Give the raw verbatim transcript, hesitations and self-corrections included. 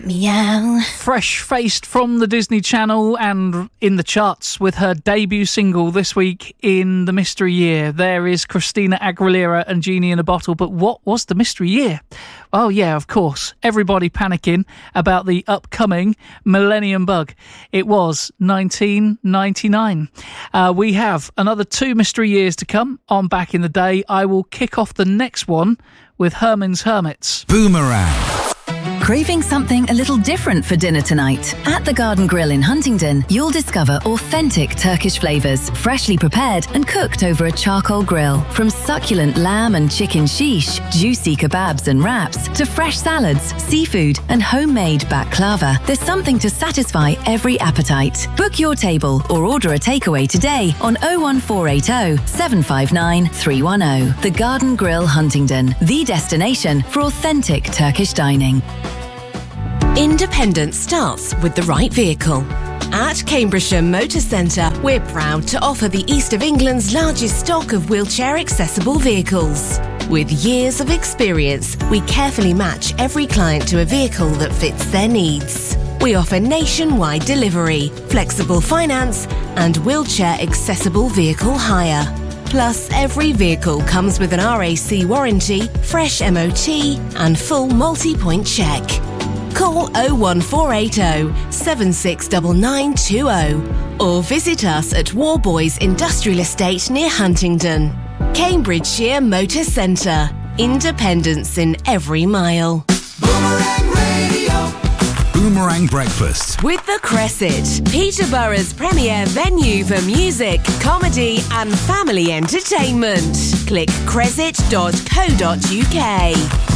Meow. Fresh-faced from the Disney Channel and in the charts with her debut single this week in the Mystery Year. There is Christina Aguilera and Genie in a Bottle. But what was the Mystery Year? Oh, yeah, of course. Everybody panicking about the upcoming Millennium Bug. It was nineteen ninety-nine. Uh, we have another two Mystery Years to come on Back in the Day. I will kick off the next one with Herman's Hermits. Boomerang. Craving something a little different for dinner tonight? At the Garden Grill in Huntingdon, you'll discover authentic Turkish flavours, freshly prepared and cooked over a charcoal grill. From succulent lamb and chicken shish, juicy kebabs and wraps, to fresh salads, seafood and homemade baklava, there's something to satisfy every appetite. Book your table or order a takeaway today on oh one four eight oh, seven five nine, three one oh. The Garden Grill Huntingdon, the destination for authentic Turkish dining. Independence starts with the right vehicle. At Cambridgeshire Motor Centre, we're proud to offer the East of England's largest stock of wheelchair-accessible vehicles. With years of experience, we carefully match every client to a vehicle that fits their needs. We offer nationwide delivery, flexible finance, and wheelchair-accessible vehicle hire. Plus, every vehicle comes with an R A C warranty, fresh M O T, and full multi-point check. Call oh one four eight oh, seven six nine nine two oh or visit us at Warboys Industrial Estate near Huntingdon. Cambridgeshire Motor Centre. Independence in every mile. Boomerang Radio. Boomerang Breakfast. With the Cresset, Peterborough's premier venue for music, comedy and family entertainment. Click cresset dot co dot uk.